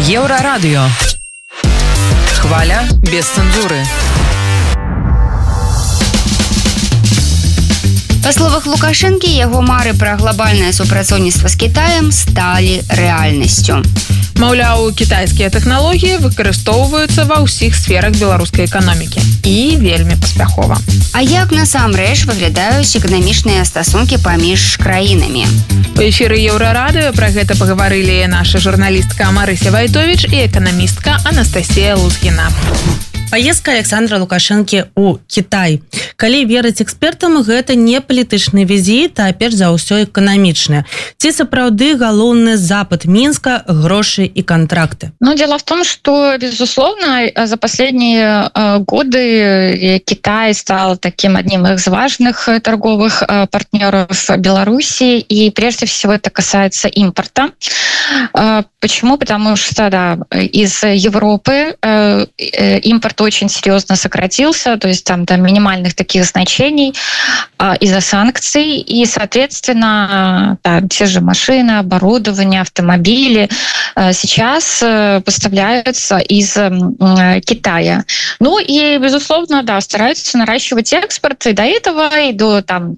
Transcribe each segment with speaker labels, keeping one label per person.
Speaker 1: Еврорадио. Хваля без цензуры.
Speaker 2: Па словах Лукашэнкі, яго мары пра глобальнае супрацоўніцтва з Кітаем сталі рэальнасцю.
Speaker 3: Маўляў, кітайскія тэхналогіі выкарыстоўваюцца ва ўсіх сферах беларускай эканомікі. І вельмі паспяхова.
Speaker 2: А як насамрэч выглядаюць эканамічныя стасункі паміж краінамі?
Speaker 3: У эфіры Еўрарадыё пра гэта пагаварылі наша журналістка Марыся Вайтовіч і эканамістка Анастасія Лузгіна.
Speaker 4: Паездка Александра Лукашэнкі ў Кітай. Калі верыць экспертам, гэта не палітычны візіт, а перш за ўсё эканамічны. Ці сапраўды галоўны запад Мінска – грошы и контракты?
Speaker 5: Дело в том, что, безусловно, за последние годы Китай стал таким одним из важных торговых партнеров Беларуси, и прежде всего это касается импорта. Почему? Потому что из Европы импорт очень серьезно сократился, то есть там до минимальных таких значений из-за санкций, и, соответственно, те же машины, оборудование, автомобили сейчас поставляются из Китая. И, безусловно, стараются наращивать экспорт, и до этого, и до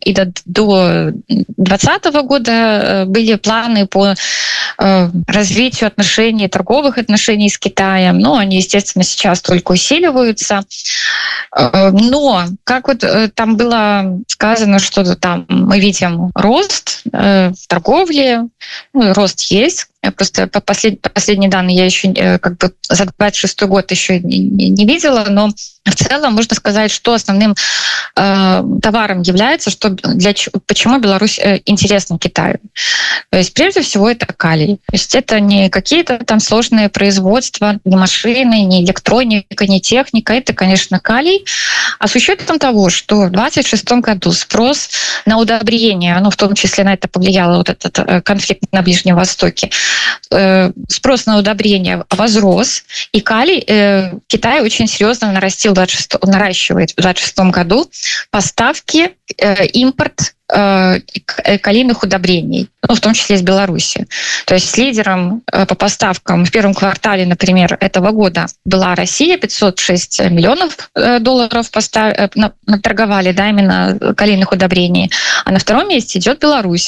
Speaker 5: 2020 года были планы по развитию отношений, торговых отношений с Китаем. Они, естественно, сейчас только усиливаются. Но, как там было сказано, что там мы видим рост в торговле, рост есть. Просто последние данные я еще за 26 год еще не видела, но в целом можно сказать, что основным товаром является, почему Беларусь интересна Китаю. То есть прежде всего это калий. То есть это не какие-то там сложные производства, не машины, не электроника, не техника, это, конечно, калий. А с учетом того, что в 26 году спрос на удобрения, в том числе на это повлиял этот конфликт на Ближнем Востоке, спрос на удобрения возрос, и калий Китай очень серьезно наращивает в 2026 году поставки, импорт калийных удобрений, в том числе из Беларуси. То есть лидером по поставкам в первом квартале, например, этого года была Россия, 506 миллионов долларов наторговали, именно калийных удобрений. А на втором месте идет Беларусь.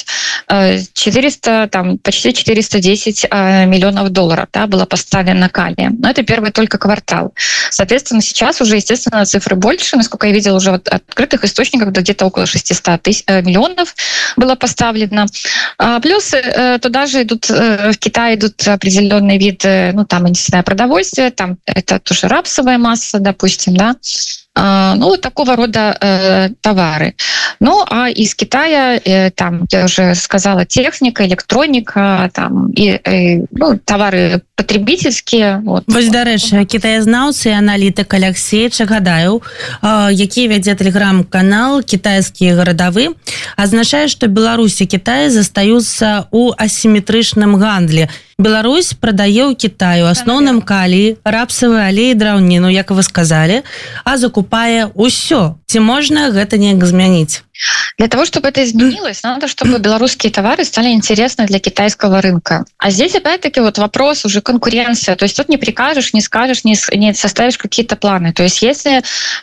Speaker 5: Почти 410 миллионов долларов было поставлено калия. Но это первый только квартал. Соответственно, сейчас уже, естественно, цифры больше. Насколько я видела уже от открытых источников, где-то около 600 миллионов было поставлено. Плюс туда же идут, в Китай идут определенные виды, продовольствия, там это тоже рапсовая масса, допустим, такого рода товары. А из Китая, я уже сказала, техника, электроника, товары потребительские.
Speaker 4: Вось, дарэчы, кітаязнаўцы і аналітык Алексей Чагадаев, які вядзе тэлеграм-канал «Китайские городовы», азначае, што Беларусь і Кітай застаюцца ў асіметрычным гандлі. Беларусь продае ў Китаю асноўным калій, рапсавы алей, драўніну, як вы сказали, а закупае ўсё. Ці можна гэта неяк змяніць?
Speaker 5: Для того, чтобы это изменилось, надо, чтобы белорусские товары стали интересны для китайского рынка. А здесь, опять-таки, вопрос уже конкуренция. То есть тут не прикажешь, не скажешь, не составишь какие-то планы. То есть если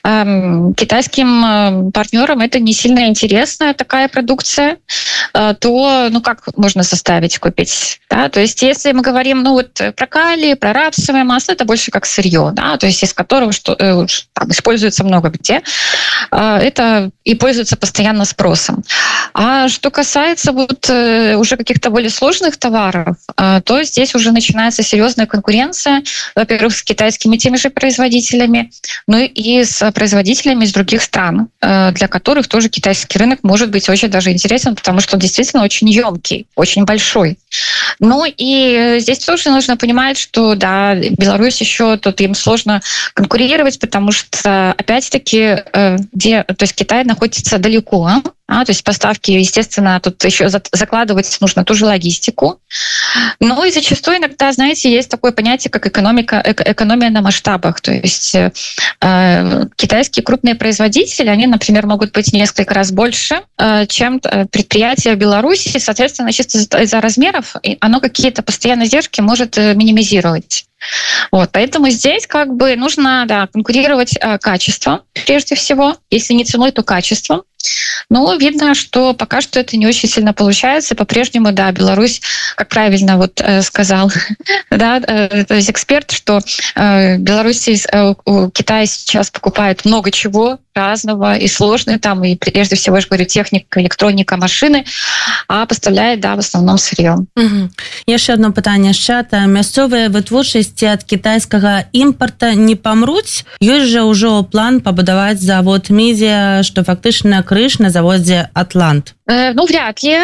Speaker 5: китайским партнерам это не сильно интересная такая продукция, то как можно составить, купить? То есть если мы говорим про калий, про рапсовое масло, это больше как сырье, то есть из которого используется много где. Это и пользуется постоянно спросом. А что касается уже каких-то более сложных товаров, то здесь уже начинается серьезная конкуренция, во-первых, с китайскими теми же производителями, и с производителями из других стран, для которых тоже китайский рынок может быть очень даже интересен, потому что он действительно очень емкий, очень большой. И здесь тоже нужно понимать, что Беларусь еще тут им сложно конкурировать, потому что опять-таки Китай находится далеко, то есть поставки, естественно, тут еще закладывать нужно ту же логистику. И зачастую иногда, знаете, есть такое понятие, как экономия на масштабах. То есть китайские крупные производители, они, например, могут быть несколько раз больше, чем предприятия в Беларуси. Соответственно, чисто из-за размеров процессов, оно какие-то постоянные издержки может минимизировать. Вот, поэтому здесь как бы нужно, да, конкурировать качеством, прежде всего, если не ценой, то качеством. Но видно, что пока что это не очень сильно получается. По-прежнему, да, Беларусь, как правильно вот сказал, да, то есть эксперт, что Беларусь, Китай сейчас покупает много чего разного и сложного, там, и прежде всего, я же говорю, техника, электроника, машины, а поставляет, да, в основном сырье.
Speaker 4: Яшчэ одно пытанне з чата. Мясцовыя вытворчасці ад кітайскага імпарта не памруць? Ёсць жа ўжо план пабудаваць завод медзя, што фактычна крыж на заводе «Атлант».
Speaker 5: Ну, вряд ли.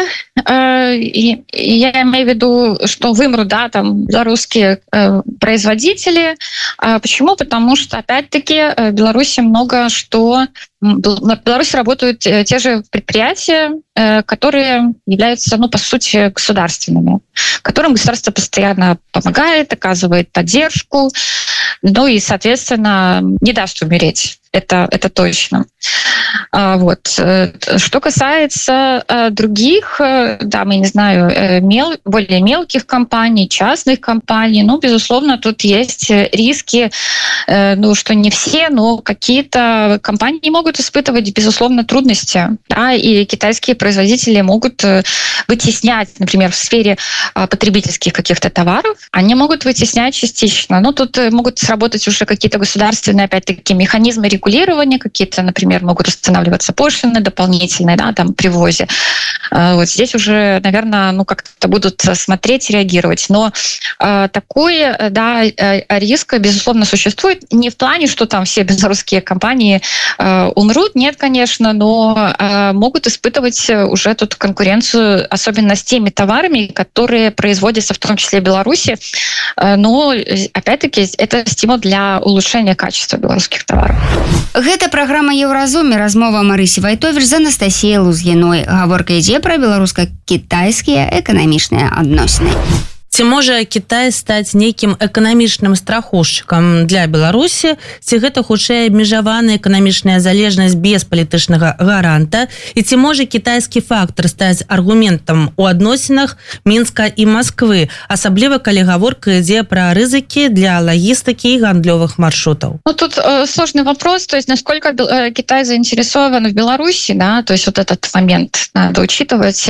Speaker 5: Я имею в виду, что вымрут, да, там, белорусские производители. Почему? Потому что, опять-таки, в Беларуси много что... В Беларуси работают те же предприятия, которые являются, ну, по сути, государственными, которым государство постоянно помогает, оказывает поддержку, ну и, соответственно, не даст умереть. Это точно. Вот. Что касается других, да, мы не знаю, более мелких компаний, частных компаний, ну, безусловно, тут есть риски, ну, что не все, но какие-то компании могут испытывать, безусловно, трудности, да, и китайские производители могут вытеснять, например, в сфере потребительских каких-то товаров, они могут вытеснять частично, но тут могут сработать уже какие-то государственные, опять-таки, механизмы регулирования, какие-то, например, могут устанавливаться пошлины дополнительные, да, там, при ввозе. Вот здесь уже, наверное, ну, как-то будут смотреть, реагировать. Но такой, да, риск, безусловно, существует. Не в плане, что там все белорусские компании умрут, нет, конечно, но могут испытывать уже тут конкуренцию, особенно с теми товарами, которые производятся в том числе в Беларуси. Но, опять-таки, это стимул для улучшения качества белорусских товаров.
Speaker 2: Гэта праграма «Еўразум» і размова Марысі Вайтовіч з Анастасіяй Лузгіной. Гаворка ідзе пра беларуска-кітайскія эканамічныя адносіны.
Speaker 4: Ці можа Кітай стаць нейкім эканамічным страхоўшчыкам для Беларусі? Ці гэта хутчэй абмежаваная эканамічная залежнасць без палітычнага гаранта? І ці можа кітайскі фактар стаць аргументам у адносінах Мінска і Масквы, асабліва калі гаворка ідзе пра рызыкі для лагістыкі і гандлёвых маршрутаў?
Speaker 5: Ну, тут сложный вопрос, то есть насколько Китай заинтересован в Беларуси, да, то есть вот этот момент надо учитывать.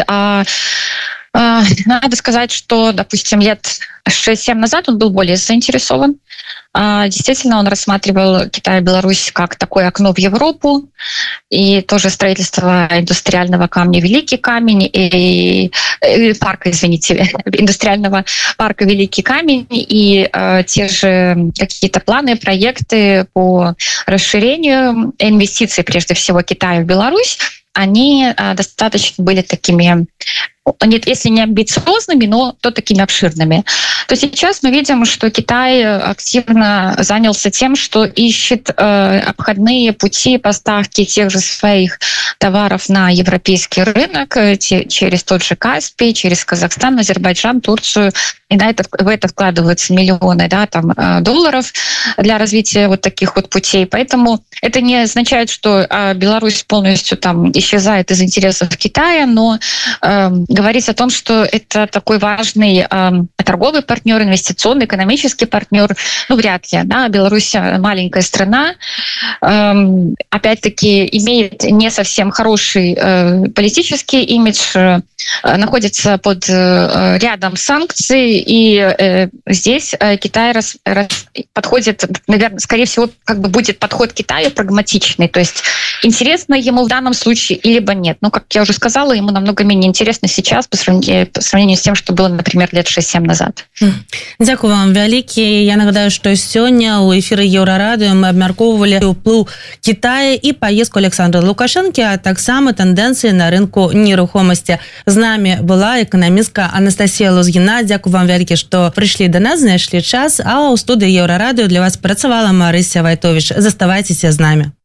Speaker 5: Надо сказать, что, допустим, лет 6-7 назад он был более заинтересован. Действительно, он рассматривал Китай и Беларусь как такое окно в Европу, и тоже строительство индустриального камня «Великий камень», и парка, извините, индустриального парка «Великий камень», и те же какие-то планы, проекты по расширению инвестиций, прежде всего, Китая в Беларусь, они достаточно были такими, нет, если не амбициозными, но то такими обширными. То сейчас мы видим, что Китай активно занялся тем, что ищет обходные пути поставки тех же своих товаров на европейский рынок через тот же Каспий, через Казахстан, Азербайджан, Турцию. И в это вкладываются миллионы, да, там, долларов для развития вот таких вот путей. Поэтому это не означает, что Беларусь полностью там исчезает из интересов Китая, но говорить о том, что это такой важный торговый партнер, инвестиционный, экономический партнер, ну, вряд ли. Да? Беларусь маленькая страна, опять-таки имеет не совсем хороший политический имидж, находится под рядом санкций, и здесь Китай подходит, наверное, скорее всего, как бы будет подход Китая прагматичный, то есть интересно ему в данном случае либо нет. Но, как я уже сказала, ему намного менее интересно сейчас по сравнению с тем, что было, например, лет 6-7 назад.
Speaker 4: Дзякую вам вялікі. Я нагадаю, што сёння ў эфіры Еўрарадыё мы абмяркоўвалі ўплыў Китая і паездку Александра Лукашэнкі, а таксама тэндэнцыі на рынку нерухомасці. З намі была эканамістка Анастасія Лузгіна. Дзякую вам вялікі, што прыйшлі да нас, знайшлі час, а ў студыі Еўрарадыё для вас працавала Марыся Вайтовіч. Заставайцеся з намі.